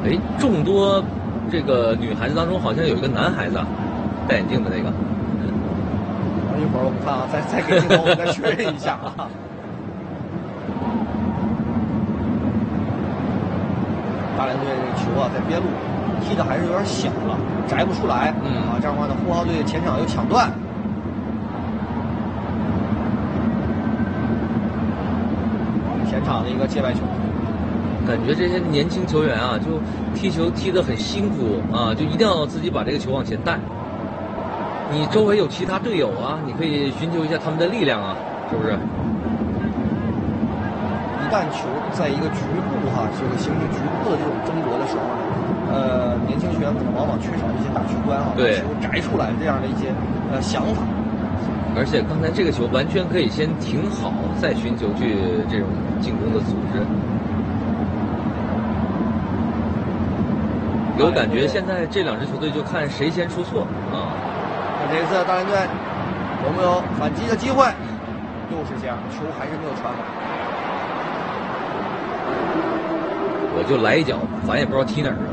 哎，众多这个女孩子当中，好像有一个男孩子，戴眼镜的那个。 一会儿我们看啊，再给镜头，我们再确认一下啊。大连队这个球啊，在边路踢的还是有点小了，摘不出来。这样的话呢，呼和浩特队前场有抢断。前场的一个界外球。 感觉这些年轻球员啊，就踢球踢得很辛苦啊，就一定要自己把这个球往前带。你周围有其他队友啊，你可以寻求一下他们的力量啊，是不是？ 一旦球在一个局部这个形成局部的这种争夺的时候呢，年轻球员可能往往缺少一些大局观对， 球摘出来这样的一些想法。 而且刚才这个球完全可以先停好，再寻求去这种进攻的组织。有感觉现在这两支球队就看谁先出错啊。 那这一次大连队有没有反击的机会？又是这样，球还是没有传好。 我就来一脚，反正也不知道踢哪儿了。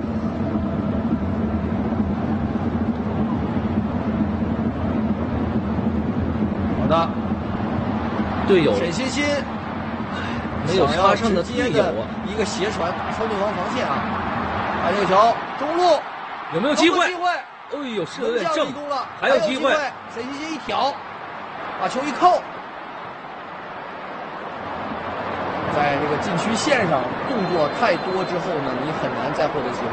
好的， 队友沈欣欣， 没有插上的队友啊， 一个斜传打穿对方防线啊！看这个球，中路有没有机会？ 哎呦，射得有点正， 还有机会。沈欣欣一挑，把球一扣，在这个禁区线上动作太多之后呢，你很难再获得机会。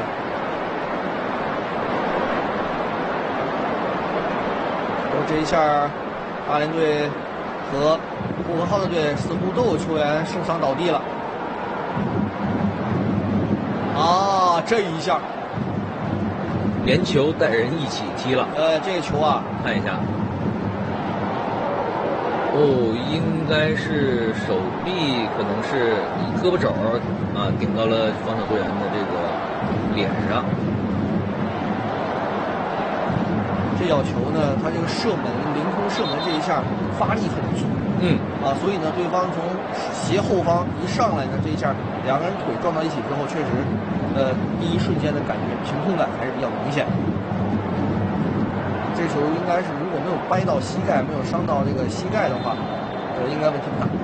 这一下，大连队和呼和浩特队似乎都有球员受伤倒地了。这一下。 连球带人一起踢了。 这个球啊， 看一下。应该是手臂，可能是胳膊肘啊顶到了防守队员的这个脸上。 这脚球呢，他这个射门凌空射门这一下发力很足。所以呢，对方从斜后方一上来呢，这一下两个人腿撞到一起之后，确实，第一瞬间的感觉平衡感还是比较明显。这球应该是如果没有掰到膝盖，没有伤到这个膝盖的话，应该问题不大。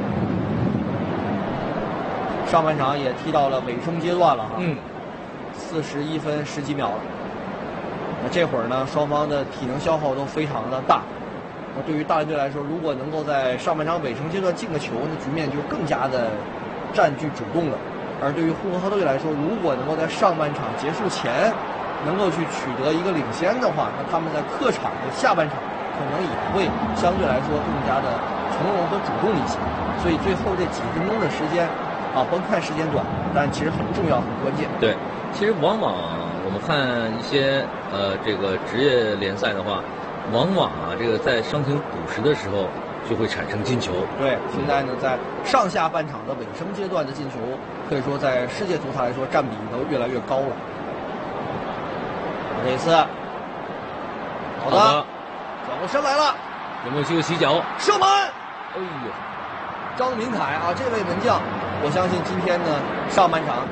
上半场也踢到了尾声阶段了41分10几秒了。那这会儿呢，双方的体能消耗都非常的大。那对于大连队来说，如果能够在上半场尾声阶段进个球，那局面就更加的占据主动了。而对于呼和浩特队来说，如果能够在上半场结束前能够去取得一个领先的话，那他们在客场的下半场可能也会相对来说更加的从容和主动一些。所以最后这几分钟的时间甭看时间短，但其实很重要很关键。 对，其实往往我们看一些这个职业联赛的话，往往这个在伤停补时的时候就会产生进球。 对，现在呢，在上下半场的尾声阶段的进球，可以说在世界足坛来说占比都越来越高了。这一次，好的，转过身来了， 有没有机会起脚？ 射门！ 哎呦， 张明凯这位门将，我相信今天呢上半场